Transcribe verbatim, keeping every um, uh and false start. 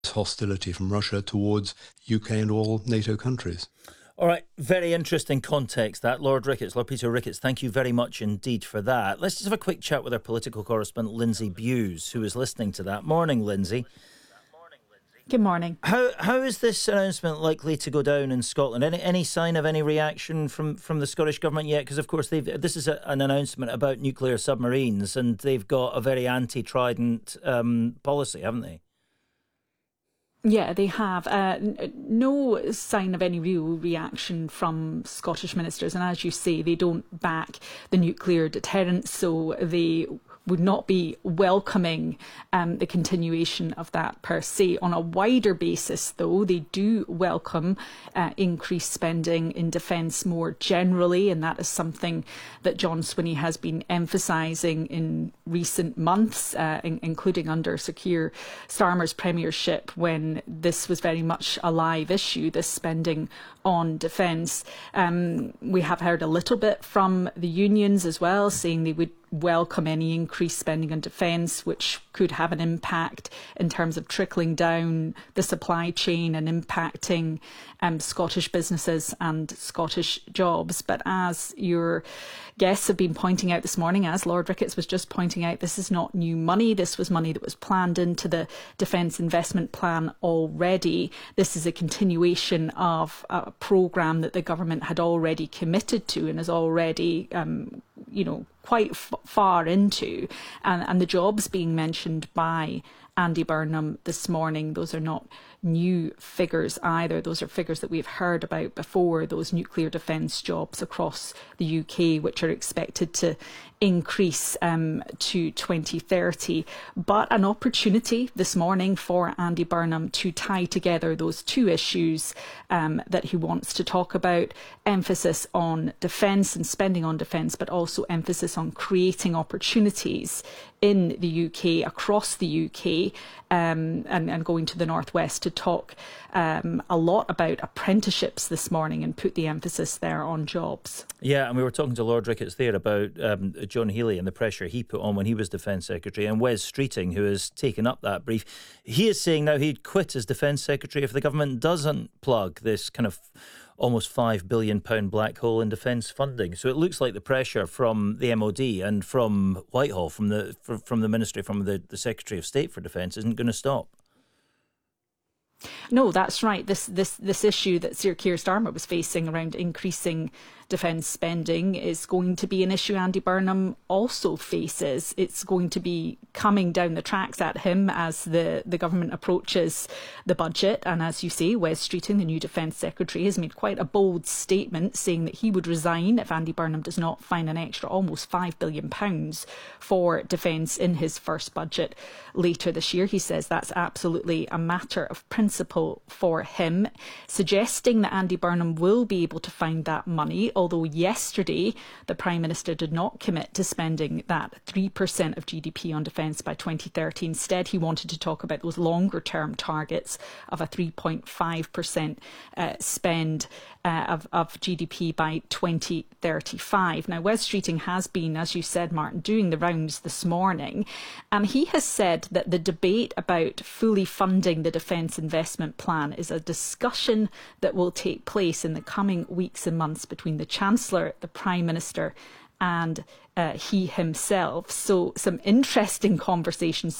hostility from Russia towards U K and all NATO countries. All right, very interesting context that. Lord Ricketts, Lord Peter Ricketts, thank you very much indeed for that. Let's just have a quick chat with our political correspondent, Lindsay Bewes, who is listening to that. Morning, Lindsay. Good morning. How How is this announcement likely to go down in Scotland? Any any sign of any reaction from, from the Scottish Government yet? Because, of course, they've this is a, an announcement about nuclear submarines, and they've got a very anti-Trident um, policy, haven't they? Yeah, they have. Uh, n- no sign of any real reaction from Scottish ministers. And as you say, they don't back the nuclear deterrent, so they would not be welcoming um, the continuation of that per se. On a wider basis, though, they do welcome uh, increased spending in defence more generally, and that is something that John Swinney has been emphasising in recent months, uh, in- including under Sir Keir Starmer's premiership, when this was very much a live issue, this spending on defence. Um, we have heard a little bit from the unions as well, saying they would welcome any increased spending on defence, which could have an impact in terms of trickling down the supply chain and impacting um, Scottish businesses and Scottish jobs. But as your guests have been pointing out this morning, as Lord Ricketts was just pointing out, this is not new money. This was money that was planned into the Defence Investment Plan already. This is a continuation of a programme that the government had already committed to and is already, um, you know, quite f- far into. And, and the jobs being mentioned by Andy Burnham this morning, those are not new figures either. Those are figures that we've heard about before, those nuclear defence jobs across the U K, which are expected to increase um, to twenty thirty. But an opportunity this morning for Andy Burnham to tie together those two issues um, that he wants to talk about: emphasis on defence and spending on defence, but also emphasis on creating opportunities in the U K, across the U K, um, and, and going to the Northwest to talk um, a lot about apprenticeships this morning and put the emphasis there on jobs. Yeah, and we were talking to Lord Ricketts there about um, John Healey and the pressure he put on when he was Defence Secretary, and Wes Streeting, who has taken up that brief. He is saying now he'd quit as Defence Secretary if the government doesn't plug this kind of almost five billion pounds black hole in defence funding. So it looks like the pressure from the M O D and from Whitehall, from the from the Ministry, from the, the Secretary of State for Defence, isn't going to stop. No, that's right. This this this issue that Sir Keir Starmer was facing around increasing defence spending is going to be an issue Andy Burnham also faces. It's going to be coming down the tracks at him as the, the government approaches the budget. And as you say, Wes Streeting, the new Defence Secretary, has made quite a bold statement saying that he would resign if Andy Burnham does not find an extra almost five billion pounds for defence in his first budget later this year. He says that's absolutely a matter of principle for him, suggesting that Andy Burnham will be able to find that money, although yesterday the Prime Minister did not commit to spending that three percent of G D P on defence by twenty thirty. Instead, he wanted to talk about those longer-term targets of a three point five percent uh, spend uh, of, of G D P by twenty thirty-five. Now, Wes Streeting has been, as you said, Martin, doing the rounds this morning, and he has said that the debate about fully funding the Defence Investment Plan is a discussion that will take place in the coming weeks and months between the Chancellor, the Prime Minister and uh, he himself. So some interesting conversations